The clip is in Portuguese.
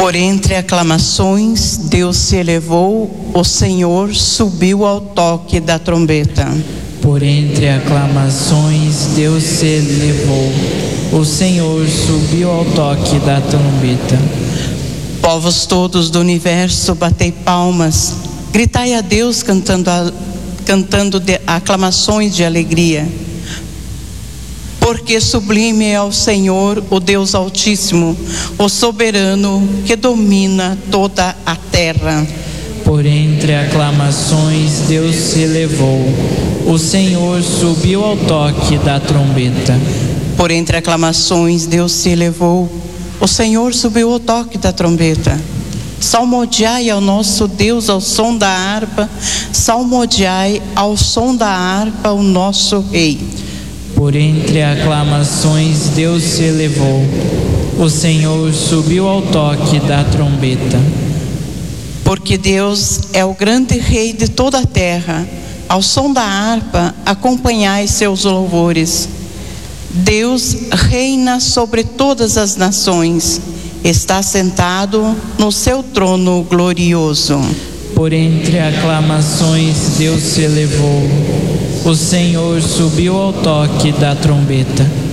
Por entre aclamações, Deus se elevou, o Senhor subiu ao toque da trombeta. Por entre aclamações, Deus se elevou, o Senhor subiu ao toque da trombeta. Povos todos do universo, batei palmas, gritai a Deus cantando aclamações de alegria. Porque sublime é o Senhor, o Deus Altíssimo, o soberano que domina toda a terra. Por entre aclamações, Deus se elevou, o Senhor subiu ao toque da trombeta. Por entre aclamações, Deus se elevou, o Senhor subiu ao toque da trombeta. Salmodiai ao nosso Deus ao som da harpa, salmodiai ao som da harpa o nosso Rei. Por entre aclamações, Deus se elevou, o Senhor subiu ao toque da trombeta. Porque Deus é o grande Rei de toda a terra, ao som da harpa acompanhai seus louvores. Deus reina sobre todas as nações, está sentado no seu trono glorioso. Por entre aclamações, Deus se elevou, o Senhor subiu ao toque da trombeta.